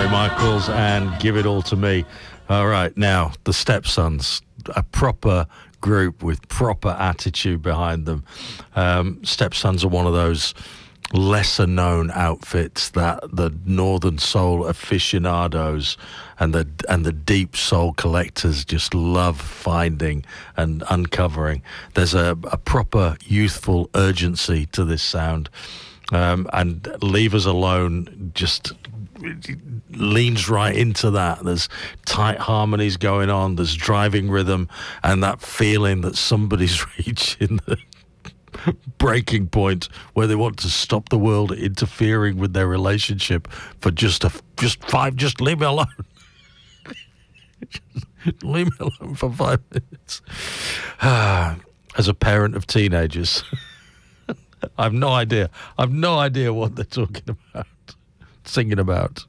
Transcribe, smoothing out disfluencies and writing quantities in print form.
Michaels and Give It All to Me. All right, now the Stepsons, a proper group with proper attitude behind them. Stepsons are one of those lesser known outfits that the Northern Soul aficionados and the deep soul collectors just love finding and uncovering. There's a proper youthful urgency to this sound, and Leave Us Alone just leans right into that. There's tight harmonies going on, there's driving rhythm, and that feeling that somebody's reaching the breaking point where they want to stop the world interfering with their relationship for just leave me alone. Leave me alone for 5 minutes. As a parent of teenagers, I've no idea what they're talking about, singing about.